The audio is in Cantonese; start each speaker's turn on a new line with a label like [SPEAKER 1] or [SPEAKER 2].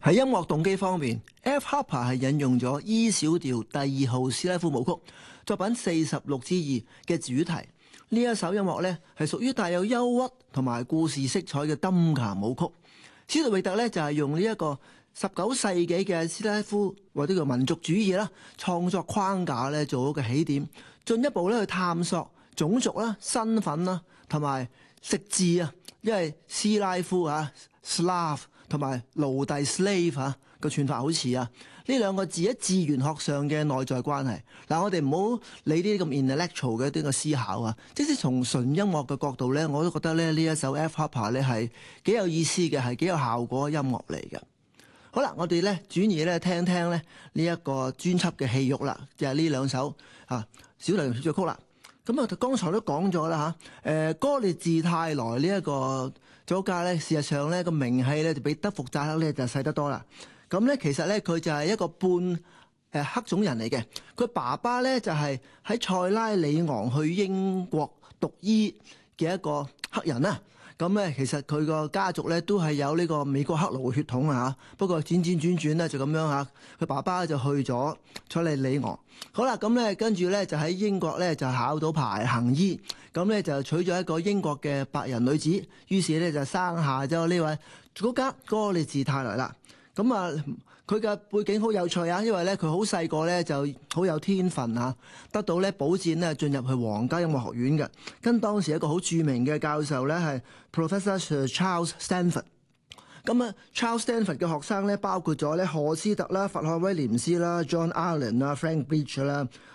[SPEAKER 1] 喺音樂動機方面，F. Harper 係引用咗 E 小調第2號斯拉夫舞曲作品46之2嘅主題。呢一首音樂呢係屬於帶有憂鬱同埋故事色彩嘅登琴舞曲。史杜維特呢就係用呢一個19世紀嘅斯拉夫或者叫民族主義啦創作框架呢做一個起點，進一步咧去探索種族啦、身份啦同埋食字啊，因為斯拉夫啊 Slav 同埋奴隸 slave 個串法好似啊，呢兩個字喺字源學上嘅內在關係。我哋唔好理啲咁 intellectual 嘅一啲嘅思考啊，即使從純音樂嘅角度咧，我都覺得咧呢一首 F. Harper 咧係幾有意思嘅，係幾有效果嘅音樂嚟嘅。好啦，我哋咧轉移咧聽聽咧呢一個專輯嘅戲肉啦，就係呢兩首小提琴協奏曲啦。咁啊，剛才都講咗啦嚇，歌列治泰萊呢一個作曲家咧，事實上咧個名氣咧就比德福扎克咧就細得多啦。咁咧其實咧佢就係一個半黑種人嚟嘅，佢爸爸咧就係喺塞拉里昂去英國讀醫嘅一個黑人啦。咁咧其實佢個家族咧都係有呢個美國黑奴血統啊，不過轉咧就咁樣嚇，佢爸爸就去咗塞拉里昂。好啦，咁咧跟住咧就喺英國咧就考到牌行醫，咁咧就娶咗一個英國嘅白人女子，於是咧就生下咗呢位作曲家歌列治泰萊啦。咁啊，佢嘅背景好有趣啊，因為咧佢好細個咧就好有天分啊，得到咧保薦咧進入去皇家音樂學院嘅，跟當時一個好著名嘅教授咧係 Professor Sir Charles Stanford。咁啊 ，Charles Stanford 嘅學生咧包括咗咧賀斯特啦、佛漢威廉斯啦、John Allen 啦、Frank Beach 啦。